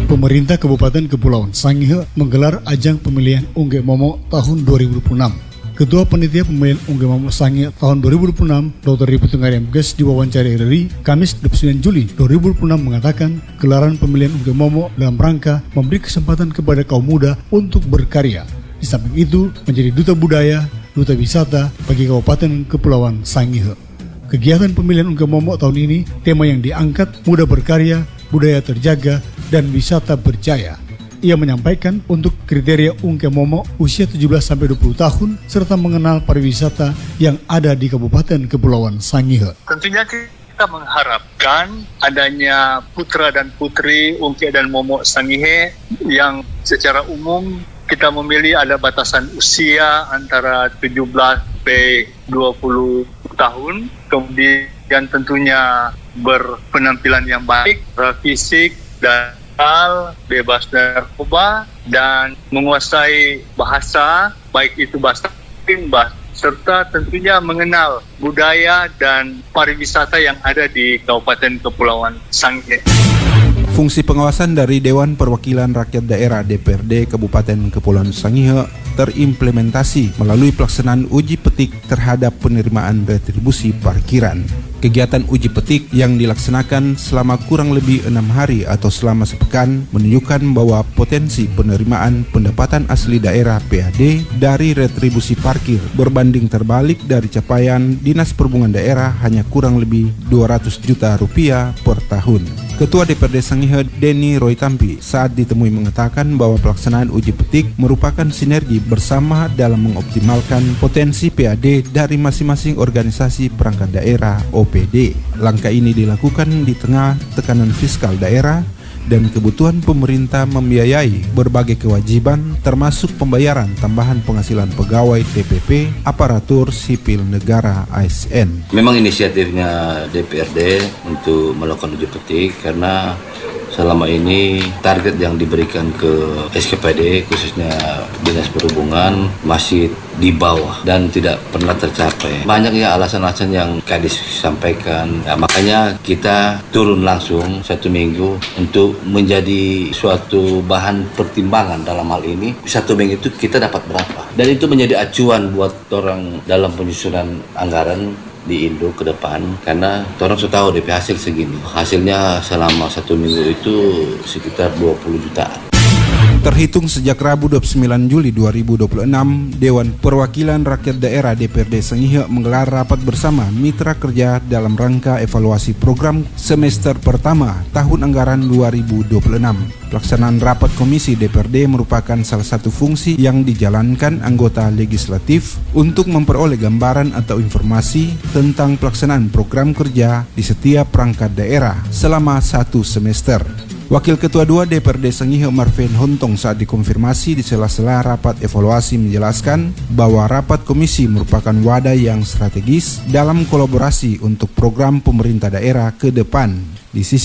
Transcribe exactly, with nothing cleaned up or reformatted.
Pemerintah Kabupaten Kepulauan Sangihe menggelar ajang pemilihan Ungge Momo tahun dua ribu dua puluh enam. Ketua Panitia Pemilihan Ungge Momo Sangihe tahun dua ribu dua puluh enam, Doktor Riputu Ngariamges diwawancari R R I Kamis dua puluh sembilan Juli dua ribu dua puluh enam mengatakan gelaran pemilihan Ungge Momo dalam rangka memberi kesempatan kepada kaum muda untuk berkarya. Di samping itu menjadi duta budaya, duta wisata bagi Kabupaten Kepulauan Sangihe. Kegiatan pemilihan Ungge Momo tahun ini tema yang diangkat muda berkarya, budaya terjaga, dan wisata berjaya. Ia menyampaikan untuk kriteria Ungge Momo usia tujuh belas sampai dua puluh tahun serta mengenal pariwisata yang ada di Kabupaten Kepulauan Sangihe. Tentunya kita mengharapkan adanya putra dan putri Ungge dan Momo Sangihe yang secara umum kita memilih ada batasan usia antara tujuh belas sampai dua puluh tahun, kemudian tentunya berpenampilan yang baik, fisik dan mental, bebas narkoba, dan menguasai bahasa, baik itu bahasa asing, serta tentunya mengenal budaya dan pariwisata yang ada di Kabupaten Kepulauan Sangihe. Fungsi pengawasan dari Dewan Perwakilan Rakyat Daerah D P R D Kabupaten Kepulauan Sangihe terimplementasi melalui pelaksanaan uji petik terhadap penerimaan retribusi parkiran. Kegiatan uji petik yang dilaksanakan selama kurang lebih enam hari atau selama sepekan menunjukkan bahwa potensi penerimaan pendapatan asli daerah P A D dari retribusi parkir berbanding terbalik dari capaian Dinas Perhubungan Daerah hanya kurang lebih dua ratus juta rupiah per tahun. Ketua D P R D Sangihe Denny Roytampi saat ditemui mengatakan bahwa pelaksanaan uji petik merupakan sinergi bersama dalam mengoptimalkan potensi P A D dari masing-masing organisasi perangkat daerah O P D. Langkah ini dilakukan di tengah tekanan fiskal daerah dan kebutuhan pemerintah membiayai berbagai kewajiban termasuk pembayaran tambahan penghasilan pegawai T P P, aparatur sipil negara A S N. Memang inisiatifnya D P R D untuk melakukan uji petik karena selama ini target yang diberikan ke S K P D khususnya Dinas Perhubungan masih di bawah dan tidak pernah tercapai. Banyak ya alasan-alasan yang Kadis sampaikan. Nah, makanya kita turun langsung satu minggu untuk menjadi suatu bahan pertimbangan dalam hal ini. Satu minggu itu kita dapat berapa? Dan itu menjadi acuan buat orang dalam penyusunan anggaran di Indo ke depan, karena orang sudah tahu D P hasil segini. Hasilnya selama satu minggu itu sekitar dua puluh jutaan. Terhitung sejak Rabu dua puluh sembilan Juli dua ribu dua puluh enam, Dewan Perwakilan Rakyat Daerah D P R D Sangihe menggelar rapat bersama mitra kerja dalam rangka evaluasi program semester pertama tahun anggaran dua ribu dua puluh enam. Pelaksanaan rapat komisi D P R D merupakan salah satu fungsi yang dijalankan anggota legislatif untuk memperoleh gambaran atau informasi tentang pelaksanaan program kerja di setiap perangkat daerah selama satu semester. Wakil Ketua dua D P R D Sangihe Marvin Hontong saat dikonfirmasi di sela-sela rapat evaluasi menjelaskan bahwa rapat komisi merupakan wadah yang strategis dalam kolaborasi untuk program pemerintah daerah ke depan. Di sisi